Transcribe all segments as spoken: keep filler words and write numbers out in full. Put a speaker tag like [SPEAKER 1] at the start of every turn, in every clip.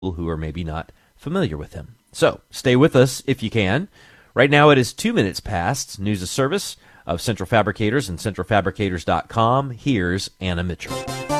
[SPEAKER 1] who are maybe not familiar with him. So stay with us if you can. Right now it is two minutes past news of service of Central Fabricators and central fabricators dot com. Here's Anna Mitchell.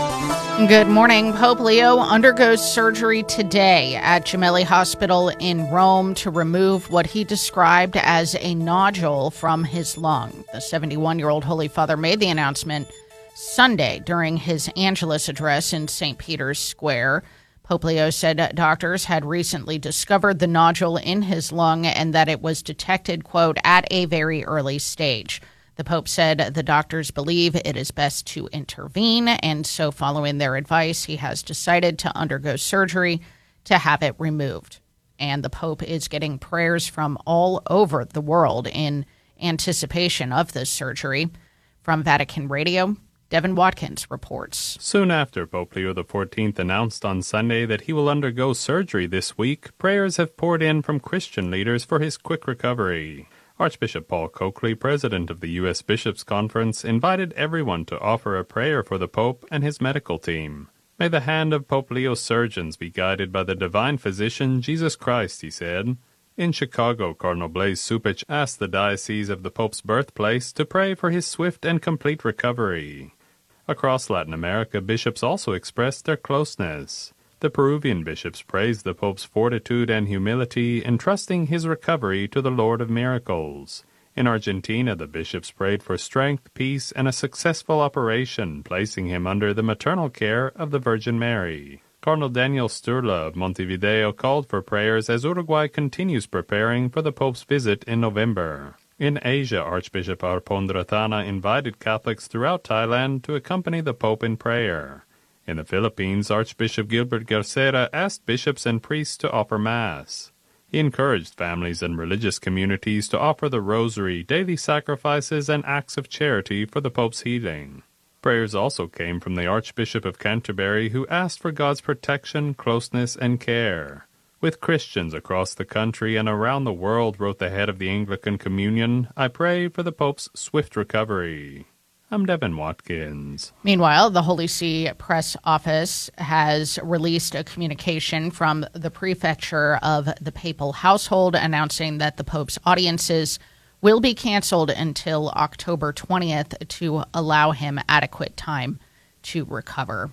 [SPEAKER 2] Good morning. Pope Leo undergoes surgery today at Gemelli Hospital in Rome to remove what he described as a nodule from his lung. The seventy-one-year-old Holy Father made the announcement Sunday during his Angelus address in Saint Peter's Square. Pope Leo said doctors had recently discovered the nodule in his lung and that it was detected, quote, at a very early stage. The Pope said the doctors believe it is best to intervene, and so following their advice, he has decided to undergo surgery to have it removed. And the Pope is getting prayers from all over the world in anticipation of this surgery. From Vatican Radio, Devin Watkins reports.
[SPEAKER 3] Soon after Pope Leo the fourteenth announced on Sunday that he will undergo surgery this week, prayers have poured in from Christian leaders for his quick recovery. Archbishop Paul Coakley, president of the U S Bishops' Conference, invited everyone to offer a prayer for the Pope and his medical team. May the hand of Pope Leo's surgeons be guided by the divine physician, Jesus Christ, he said. In Chicago, Cardinal Blaise Cupich asked the Diocese of the Pope's birthplace to pray for his swift and complete recovery. Across Latin America, bishops also expressed their closeness. The Peruvian bishops praised the Pope's fortitude and humility, entrusting his recovery to the Lord of Miracles. In Argentina, the bishops prayed for strength, peace, and a successful operation, placing him under the maternal care of the Virgin Mary. Cardinal Daniel Sturla of Montevideo called for prayers as Uruguay continues preparing for the Pope's visit in November. In Asia, Archbishop Arpondratana invited Catholics throughout Thailand to accompany the Pope in prayer. In the Philippines, Archbishop Gilbert Garcera asked bishops and priests to offer Mass. He encouraged families and religious communities to offer the rosary, daily sacrifices, and acts of charity for the Pope's healing. Prayers also came from the Archbishop of Canterbury, who asked for God's protection, closeness, and care. With Christians across the country and around the world, wrote the head of the Anglican Communion, I pray for the Pope's swift recovery. I'm Devin Watkins.
[SPEAKER 2] Meanwhile, the Holy See Press Office has released a communication from the prefecture of the papal household announcing that the Pope's audiences will be canceled until October twentieth to allow him adequate time to recover.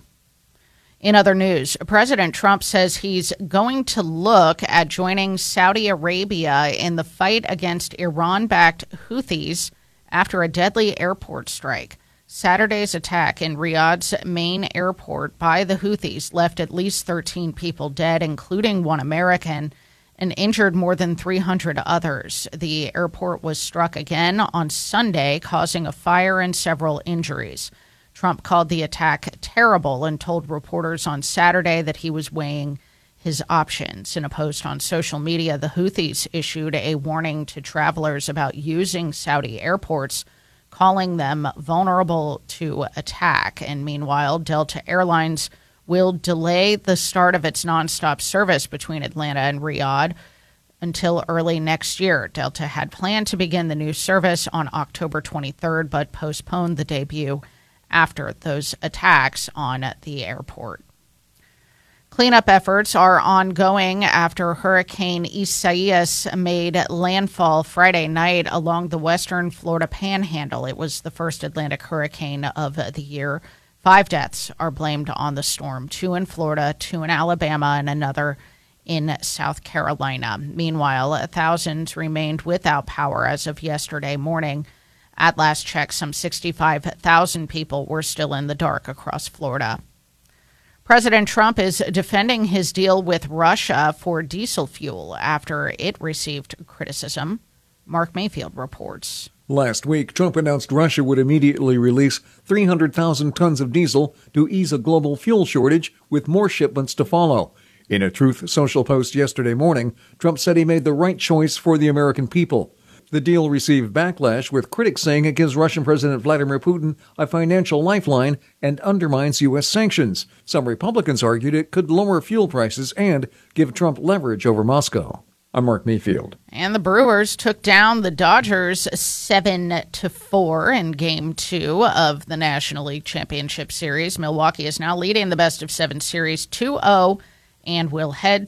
[SPEAKER 2] In other news, President Trump says he's going to look at joining Saudi Arabia in the fight against Iran-backed Houthis after a deadly airport strike. Saturday's attack in Riyadh's main airport by the Houthis left at least thirteen people dead, including one American, and injured more than three hundred others. The airport was struck again on Sunday, causing a fire and several injuries. Trump called the attack terrible and told reporters on Saturday that he was weighing his options. In a post on social media, the Houthis issued a warning to travelers about using Saudi airports, calling them vulnerable to attack. And meanwhile, Delta Airlines will delay the start of its nonstop service between Atlanta and Riyadh until early next year. Delta had planned to begin the new service on October twenty-third, but postponed the debut after those attacks on the airport. Cleanup efforts are ongoing after Hurricane Isaias made landfall Friday night along the western Florida Panhandle. It was the first Atlantic hurricane of the year. Five deaths are blamed on the storm, two in Florida, two in Alabama, and another in South Carolina. Meanwhile, thousands remained without power as of yesterday morning. At last check, some sixty-five thousand people were still in the dark across Florida. President Trump is defending his deal with Russia for diesel fuel after it received criticism. Mark Mayfield reports.
[SPEAKER 4] Last week, Trump announced Russia would immediately release three hundred thousand tons of diesel to ease a global fuel shortage, with more shipments to follow. In a Truth Social post yesterday morning, Trump said he made the right choice for the American people. The deal received backlash, with critics saying it gives Russian President Vladimir Putin a financial lifeline and undermines U S sanctions. Some Republicans argued it could lower fuel prices and give Trump leverage over Moscow. I'm Mark Mayfield.
[SPEAKER 2] And the Brewers took down the Dodgers seven to four in Game two of the National League Championship Series. Milwaukee is now leading the best of seven series two oh and will head